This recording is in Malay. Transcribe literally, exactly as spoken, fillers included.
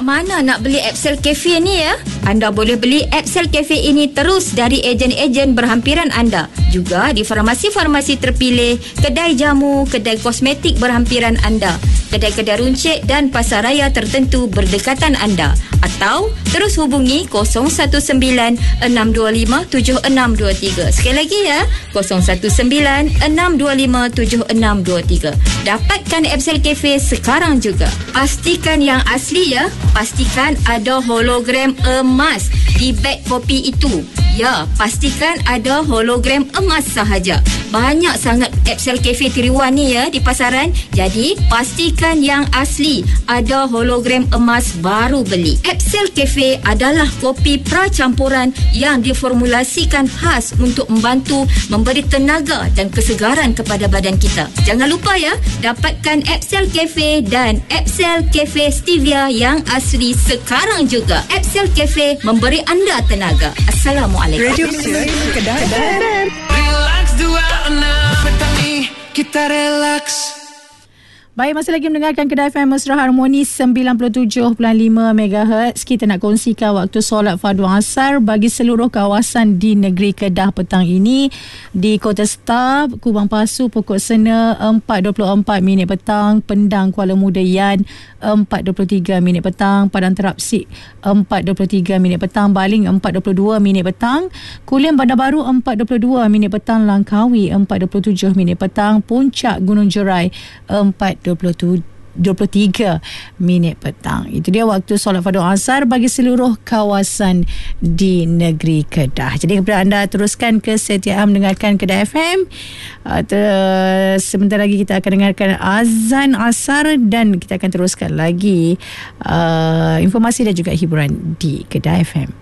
kat mana nak beli Epsel Cafe ni ya? Anda boleh beli Epsel Cafe ini terus dari ejen-ejen berhampiran anda. Juga di farmasi-farmasi terpilih, kedai jamu, kedai kosmetik berhampiran anda, kedai-kedai runcit dan pasaraya tertentu berdekatan anda. Atau terus hubungi kosong satu sembilan enam dua lima tujuh enam dua tiga. Sekali lagi ya, kosong satu sembilan enam dua lima tujuh enam dua tiga. Dapatkan Epsel Cafe sekarang juga. Pastikan yang asli ya. Pastikan ada hologram emas di beg kopi itu. Ya, pastikan ada hologram emas sahaja. Banyak sangat Epsel Cafe tiruan ni ya di pasaran. Jadi, pastikan yang asli ada hologram emas baru beli. Epsel Cafe adalah kopi pracampuran yang diformulasikan khas untuk membantu memberi tenaga dan kesegaran kepada badan kita. Jangan lupa ya, dapatkan Epsel Cafe dan Epsel Cafe Stevia yang asli sekarang juga. Epsel Cafe memberi anda tenaga. Assalamualaikum. Radio Kedah. Relax dua enam petani kita relax. Baik, masih lagi mendengarkan Kedah F M Mesra Harmoni sembilan puluh tujuh perpuluhan lima megahertz. Kita nak kongsikan waktu solat fardu asar bagi seluruh kawasan di negeri Kedah petang ini. Di Kota Star, Kubang Pasu, Pokok Sena empat dua puluh empat minit petang, Pendang, Kuala Muda, Yan empat dua puluh tiga minit petang, Padang Terapsik empat dua puluh tiga minit petang, Baling empat dua puluh dua minit petang, Kulim Bandar Baru empat dua puluh dua minit petang, Langkawi empat dua puluh tujuh minit petang, Puncak Gunung Jerai empat dua puluh tujuh dua puluh tiga minit petang. Itu dia waktu solat fardu asar bagi seluruh kawasan di negeri Kedah. Jadi kepada anda teruskan kesetiaan mendengarkan Kedah F M. Uh, ter- sebentar lagi kita akan dengarkan azan asar dan kita akan teruskan lagi uh, informasi dan juga hiburan di Kedah F M.